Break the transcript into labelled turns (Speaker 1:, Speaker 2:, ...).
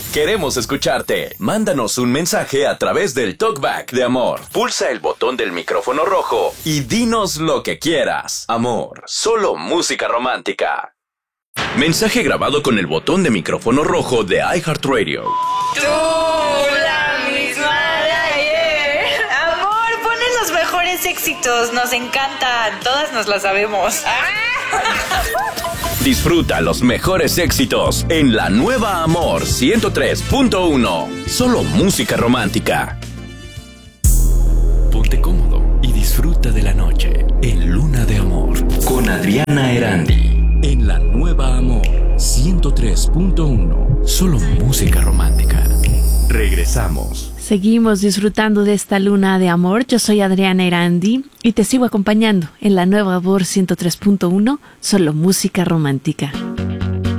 Speaker 1: Queremos escucharte. Mándanos un mensaje a través del TalkBack de Amor. Pulsa el botón del micrófono rojo y dinos lo que quieras. Amor, solo música romántica. Mensaje grabado con el botón de micrófono rojo de iHeartRadio.
Speaker 2: Tú, la misma de ayer. Amor, pones los mejores éxitos. Nos encantan. Todas nos las sabemos.
Speaker 1: Disfruta los mejores éxitos en la nueva Amor 103.1. Solo música romántica. Ponte cómodo y disfruta de la noche en Luna de Amor con Adriana Erandi. En la nueva Amor 103.1. Solo música romántica. Regresamos.
Speaker 3: Seguimos disfrutando de esta luna de amor. Yo soy Adriana Erandi y te sigo acompañando en la nueva Amor 103.1, solo música romántica.